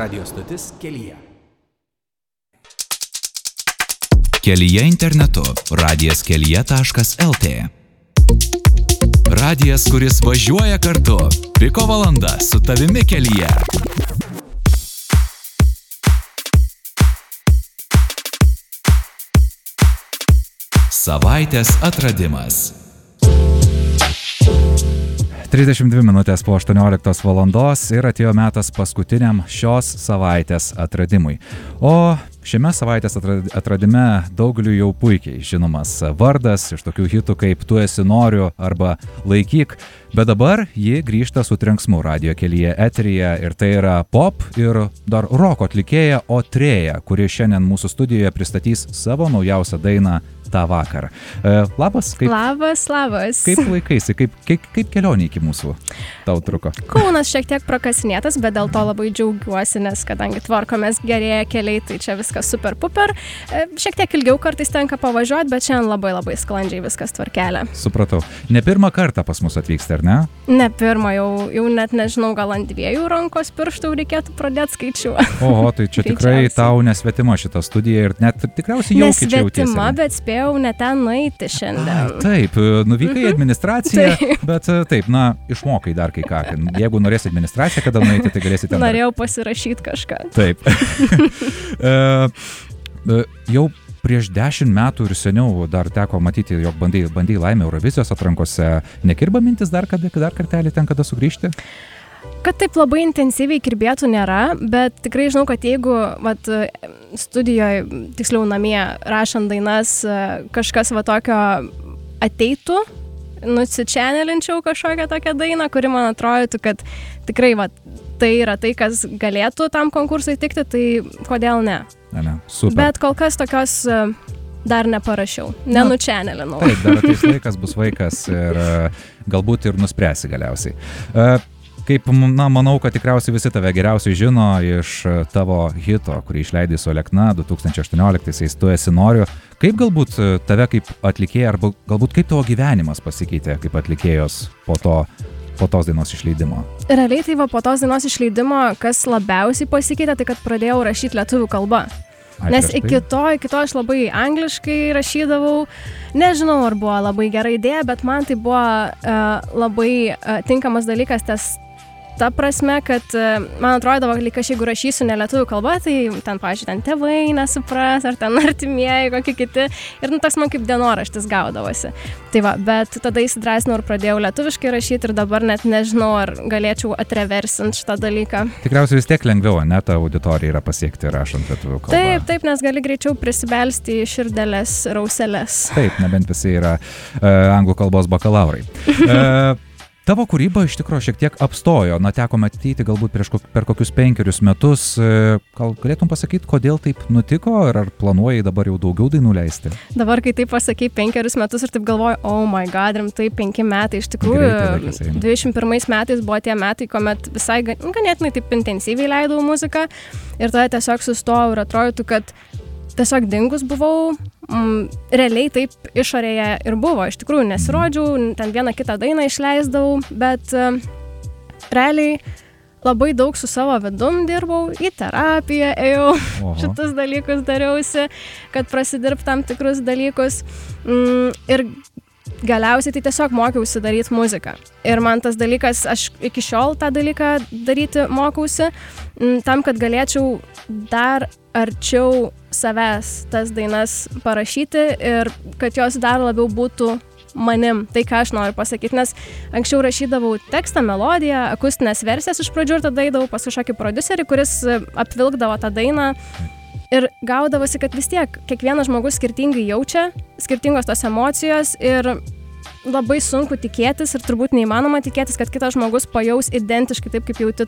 Radio stotis Kelyje. Kelyje internetu radijaskelyje.lt. Radijas, kuris važiuoja kartu. Piko valanda su tavimi kelyje. Savaitės atradimas. 32 minutės po 18 valandos ir atėjo metas paskutiniam šios savaitės atradimui. O šiame savaitės atradime daugeliu jau puikiai žinomas vardas iš tokių hitų kaip Tu esi noriu arba Laikyk, bet dabar ji grįžta su trenksmu Radio Kelyje eteryje ir tai yra pop ir dar roko atlikėja Otrėja, kuri šiandien mūsų studijoje pristatys savo naujausią dainą tą vakarą. Labas. Labas. Kaip laikaisi, kaip kelionė iki mūsų tau truko? Kaunas šiek tiek prakasinėtas, bet dėl to labai džiaugiuosi, nes kadangi tvarkomės gerėja keliai, tai čia viskas super puper. Šiek tiek ilgiau kartais tenka pavažiuoti, bet šiandien labai sklandžiai viskas tvarkelė. Supratau. Ne pirmą kartą pas mus atvyksti, ar ne? Ne pirmą, jau net nežinau, gal ant 2 rankos pirštų reikėtų pradėti skaičiuoti. Oho, tai čia tikrai tau nesvetima šita studija ir net tikriausiai jaukiai čia jautiesi. Nesvetima, bet spėjau ne ten nueiti šiandien. Taip, nuvykai į administraciją, bet taip, išmokai dar kai ką. Jeigu norėsi administraciją, kada nueiti, tai galėsi ten. Norėjau pasirašyti kažką. Taip. Jau prieš 10 metų ir seniau dar teko matyti, jog bandai laimę Eurovizijos atrankose. Nekirba mintis dar kartelį ten kada sugrįžti? Kad taip labai intensyviai kirbėtų nėra, bet tikrai žinau, kad jeigu studijoje, tiksliau namie, rašant dainas, kažkas tokio ateitų, nusičenelinčiau kažkokią tokią dainą, kuri man atrodytų, kad tikrai tai yra tai, kas galėtų tam konkursui tikti, tai kodėl ne? Ne, super. Bet kol kas tokios dar neparašiau, nenučenelinau. Taip, dar ateis laikas, bus vaikas ir galbūt ir nuspręsi galiausiai. Kaip, manau, kad tikriausiai visi tave geriausiai žino iš tavo hito, kurį išleidai su Alekna 2018-aisiais Tu esi noriu. Kaip galbūt tave kaip atlikėja, arba galbūt kaip tavo gyvenimas pasikeitė kaip atlikėjos po tos dainos išleidimo? Realiai tai po tos dainos išleidimo, kas labiausiai pasikeitė, tai kad pradėjau rašyti lietuvių kalbą. Nes iki to aš labai angliškai rašydavau. Nežinau, ar buvo labai gera idėja, bet man tai buvo labai tinkamas dalykas, ta prasme, kad man atrodavo, lyg aš jeigu rašysiu ne lietuvių kalba, tai ten, pavyzdžiui, ten tėvai nesupras, ar ten artimieji, kokie kiti. Ir tas man kaip dienoraštis gaudavosi. Tai bet tada įsidrasnau ir pradėjau lietuviškai rašyti ir dabar net nežinau, ar galėčiau atreversinti šitą dalyką. Tikriausiai vis tiek lengviau, ne, ta auditorija yra pasiekti rašant lietuvių kalbą. Taip, nes gali greičiau prisibelsti į širdelės, rauseles. Taip, nebent visi yra anglų kalbos bakalaurai. Tavo kūryba iš tikrųjų šiek tiek apstojo, teko matyti galbūt per kokius 5 metus. Gal galėtum pasakyti, kodėl taip nutiko ir ar planuoji dabar jau daugiau dainų leisti? Dabar, kai taip pasakai 5 metus ir taip galvoju, oh my god, rimtai 5 metai, iš tikrųjų, 21 metais buvo tie metai, kuomet visai ganėtinai taip intensyviai leidau muziką ir tada tiesiog sustojau ir atrodytų, kad tiesiog dingus buvau, realiai taip išorėje ir buvo, iš tikrųjų nesirodžiau, ten vieną kitą dainą išleisdavau, bet realiai labai daug su savo vidum dirbau, į terapiją ėjau, šitus dalykus dariausi, kad prasidirbt tam tikrus dalykus ir galiausiai tai tiesiog mokiausi daryti muziką. Ir man tas dalykas, aš iki šiol tą dalyką daryti mokausi, tam, kad galėčiau dar arčiau savęs tas dainas parašyti ir kad jos dar labiau būtų manim, tai ką aš noriu pasakyti, nes anksčiau rašydavau tekstą, melodiją, akustinės versijas iš pradžių ir tada eidavau pas kažkokį prodiuserį, kuris apvilkdavo tą dainą. Ir gaudavosi, kad vis tiek kiekvienas žmogus skirtingai jaučia, skirtingos tos emocijos ir labai sunku tikėtis ir turbūt neįmanoma tikėtis, kad kitas žmogus pajaus identiškai taip, kaip jauti